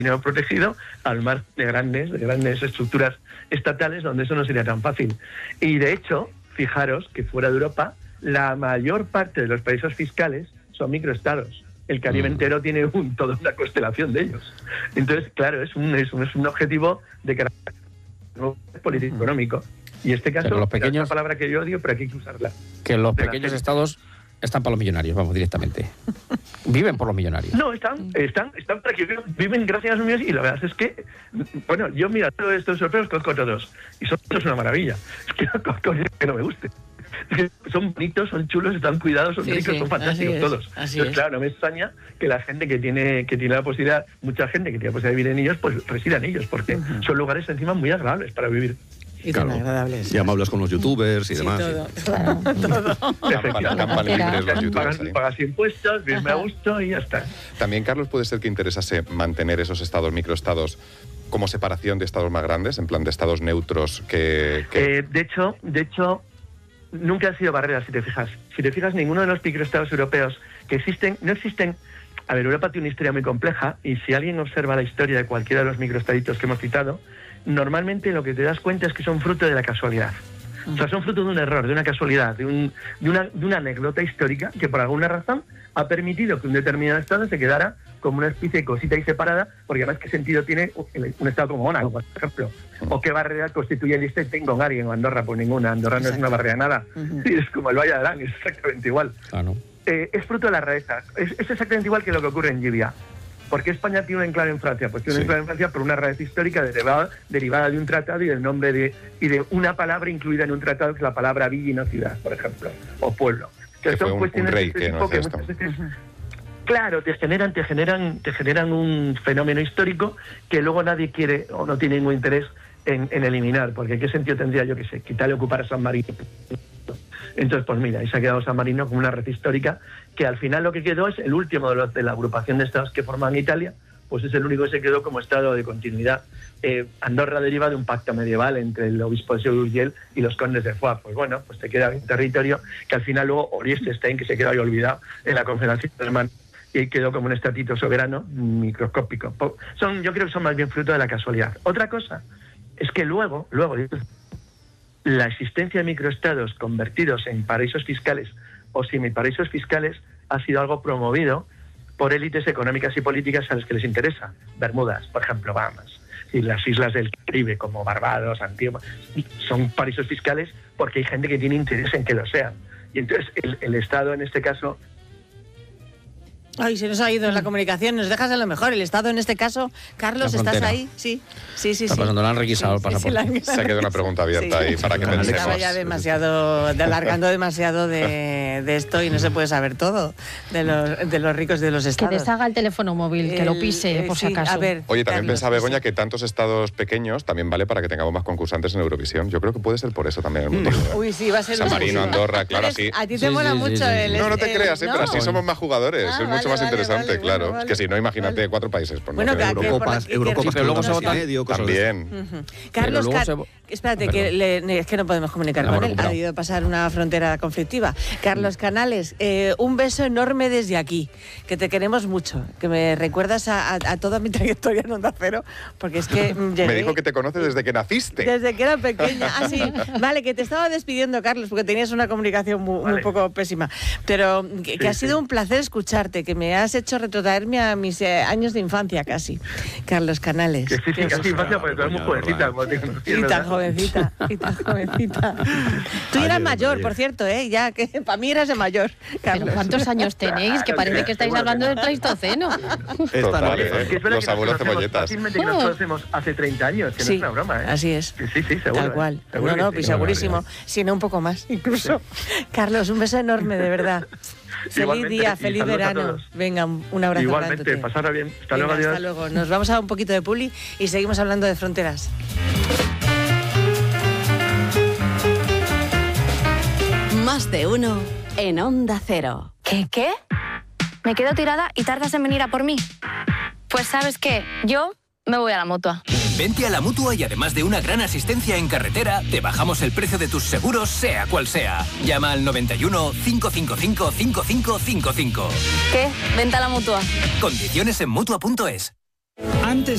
dinero protegido al mar de grandes estructuras estatales donde eso no sería tan fácil. Y de hecho, fijaros que fuera de Europa, la mayor parte de los paraísos fiscales son microestados. El Caribe entero tiene toda una constelación de ellos. Entonces, claro, es un objetivo de carácter político-económico. Y en este caso, los pequeños, es una palabra que yo odio, pero aquí hay que usarla. Que los pequeños estados están para los millonarios, vamos, directamente. Viven por los millonarios. No, están para que viven gracias a los millonarios, y la verdad es que, bueno, yo mira, todos estos europeos conozco todos, y son todos una maravilla. Es que no conozco que no me guste. Es que son bonitos, son chulos, están cuidados, son ricos, son fantásticos todos. Entonces, claro, no me extraña que la gente que tiene la posibilidad, mucha gente que tiene la posibilidad de vivir en ellos, pues resida en ellos, porque son lugares encima muy agradables para vivir. Y tan agradables. Y amables con los youtubers y demás. Todo, todo. Campan libres los youtubers. Pagas impuestos, vivirme a gusto y ya está. También, Carlos, puede ser que interesase mantener esos estados, microestados, como separación de estados más grandes, en plan de estados neutros que... De hecho, nunca han sido barreras, si te fijas. Si te fijas, ninguno de los microestados europeos que existen, no existen... A ver, Europa tiene una historia muy compleja, y si alguien observa la historia de cualquiera de los microestaditos que hemos citado, normalmente lo que te das cuenta es que son fruto de la casualidad. O sea, son fruto de un error, de una casualidad, de una anécdota histórica que por alguna razón ha permitido que un determinado estado se quedara como una especie de cosita ahí separada, porque además, ¿qué sentido tiene un estado como Mónaco, por ejemplo? ¿O qué barrera constituye el Liechtenstein o Andorra? Pues ninguna. Andorra no es una barrera nada. Sí, es como el Valle de Arán, es exactamente igual. Es fruto de la rareza. Es exactamente igual que lo que ocurre en Libia. ¿Por qué España tiene un enclave en Francia? Pues tiene un enclave en Francia por una rareza histórica derivada de un tratado y del nombre y de una palabra incluida en un tratado, que es la palabra villa y no ciudad, por ejemplo, o pueblo. Que fue un rey que no hace esto. Claro, te generan un fenómeno histórico que luego nadie quiere o no tiene ningún interés en eliminar, porque ¿qué sentido tendría, yo qué sé, quitarle ocupar a San Marino? Entonces, pues mira, ahí se ha quedado San Marino como una red histórica, que al final lo que quedó es el último de la agrupación de estados que forman Italia, pues es el único que se quedó como estado de continuidad. Andorra deriva de un pacto medieval entre el obispo de Urgell y los condes de Foix. Pues bueno, pues te queda un territorio que al final luego Liechtenstein, que se quedó ahí olvidado en la Confederación Alemana, y ahí quedó como un estatito soberano microscópico. Yo creo que son más bien fruto de la casualidad. Otra cosa es que luego la existencia de microestados convertidos en paraísos fiscales o semiparaísos fiscales ha sido algo promovido por élites económicas y políticas a las que les interesa. Bermudas, por ejemplo, Bahamas, y las islas del Caribe como Barbados, Antigua, son paraísos fiscales porque hay gente que tiene interés en que lo sean. Y entonces el Estado, en este caso... Ay, se nos ha ido la comunicación, nos dejas a lo mejor. El Estado en este caso, Carlos, ¿estás ahí? Sí. Está pasando, lo han requisado el pasaporte. Se ha quedado una pregunta abierta ahí para que pensemos. Estaba ya alargando demasiado de esto y no se puede saber todo de los ricos de los estados. Que deshaga el teléfono móvil, que lo pise, por si acaso. A ver, oye, también Carlos, pensaba, Begoña, que tantos estados pequeños también vale para que tengamos más concursantes en Eurovisión. Yo creo que puede ser por eso también el motivo. Uy, sí, va a ser San Marino, Andorra, claro, así. A ti te mola mucho el... No te creas, pero así somos más jugadores. Es mucho más interesante, claro. Vale. Es que si no, imagínate 4 países. Bueno, Eurocopas, pero luego se vota también. Carlos, espérate, es que no podemos comunicar con él. Ha ido a pasar una frontera conflictiva. Carlos Canales, un beso enorme desde aquí, que te queremos mucho, que me recuerdas a toda mi trayectoria en Onda Cero, porque es que llegué, me dijo que te conoce desde que naciste. Desde que era pequeña. Ah, sí. Vale, que te estaba despidiendo, Carlos, porque tenías una comunicación muy poco pésima. Pero que ha sido un placer escucharte, que me has hecho retrotraerme a mis años de infancia casi. Carlos Canales. Que sí, casi infancia, porque tú eres muy jovencita. Y tan jovencita. Tú eras mayor, por cierto, ya que para mí eras de mayor, Carlos. ¿Pero cuántos años tenéis? Que parece que estáis hablando del Pleistoceno. Total, los abuelos cebolletas. Fácilmente que nos conocemos hace 30 años, que no es una broma, así es. Sí, seguro. Tal cual. Segurísimo. Si no, un poco más, incluso. Carlos, un beso enorme, de verdad. Feliz día, feliz verano. Venga, un abrazo. Igualmente, pasarla bien. Hasta luego, adiós. Hasta luego. Nos vamos a un poquito de publi y seguimos hablando de fronteras. Más de uno en Onda Cero. ¿Qué? ¿Me quedo tirada y tardas en venir a por mí? Pues ¿sabes qué? Yo me voy a la Mutua. Vente a la Mutua y además de una gran asistencia en carretera, te bajamos el precio de tus seguros, sea cual sea. Llama al 91 555 5555. ¿Qué? Vente a la Mutua. Condiciones en Mutua.es. Antes